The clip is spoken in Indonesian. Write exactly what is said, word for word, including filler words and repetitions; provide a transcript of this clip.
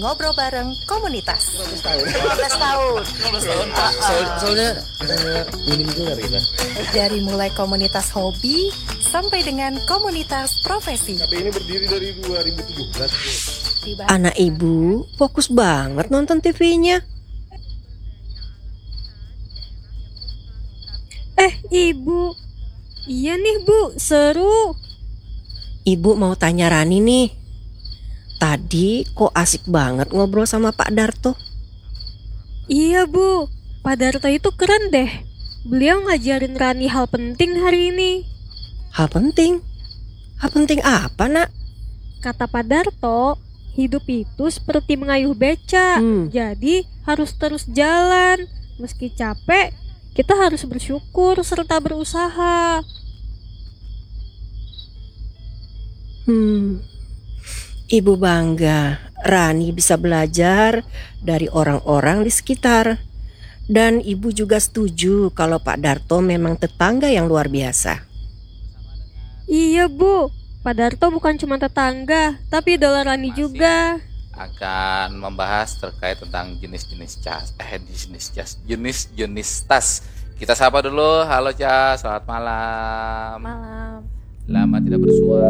Ngobrol bareng komunitas. lima belas tahun. lima belas tahun. lima belas tahun. Soal, soalnya uh, minim juga kita. Dari mulai komunitas hobi sampai dengan komunitas profesi. K B ini berdiri dari dua ribu tujuh belas. Dibahas Anak ibu fokus banget nonton T V-nya. Eh, Ibu. Iya nih, Bu. Seru. Ibu mau tanya Rani nih. Tadi kok asik banget ngobrol sama Pak Darto. Iya, Bu. Pak Darto itu keren deh. Beliau ngajarin Rani hal penting hari ini. Hal penting? Hal penting apa, Nak? Kata Pak Darto, hidup itu seperti mengayuh beca. Hmm. Jadi harus terus jalan. Meski capek, kita harus bersyukur serta berusaha. Hmm. Ibu bangga Rani bisa belajar dari orang-orang di sekitar. Dan ibu juga setuju kalau Pak Darto memang tetangga yang luar biasa. Iya, Bu. Pak Darto bukan cuma tetangga, tapi idola Rani juga. Akan membahas terkait tentang jenis-jenis cas, eh jenis cas, jenis-jenis tas. Kita sapa dulu, halo Cas, selamat malam. Malam. Lama tidak bersua.